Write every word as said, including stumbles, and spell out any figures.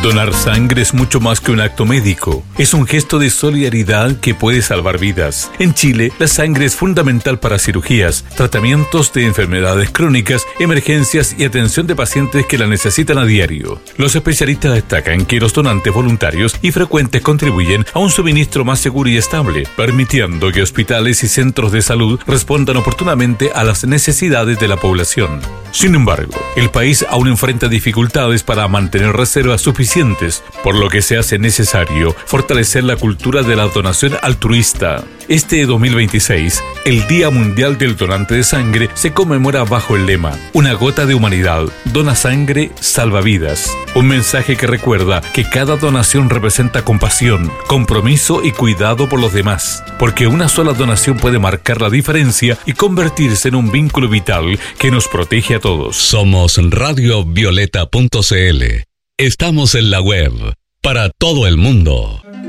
Donar sangre es mucho más que un acto médico. Es un gesto de solidaridad que puede salvar vidas. En Chile, la sangre es fundamental para cirugías, tratamientos de enfermedades crónicas, emergencias y atención de pacientes que la necesitan a diario. Los especialistas destacan que los donantes voluntarios y frecuentes contribuyen a un suministro más seguro y estable, permitiendo que hospitales y centros de salud respondan oportunamente a las necesidades de la población. Sin embargo, el país aún enfrenta dificultades para mantener reservas suficientes, por lo que se hace necesario fortalecer la cultura de la donación altruista. Este dos mil veintiséis, el Día Mundial del Donante de Sangre, se conmemora bajo el lema Una gota de humanidad, dona sangre, salva vidas. Un mensaje que recuerda que cada donación representa compasión, compromiso y cuidado por los demás, porque una sola donación puede marcar la diferencia y convertirse en un vínculo vital que nos protege a todos. Somos radiovioleta punto c l. Estamos en la web para todo el mundo.